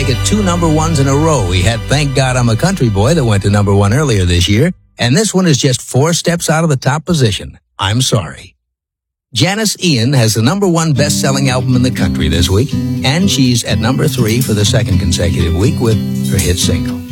make it 2 number ones in a row. We had Thank God I'm a Country Boy that went to number 1 earlier this year, and this one is just 4 steps out of the top position. I'm Sorry. Janice Ian has the number 1 best-selling album in the country this week, and she's at number 3 for the second consecutive week with her hit single.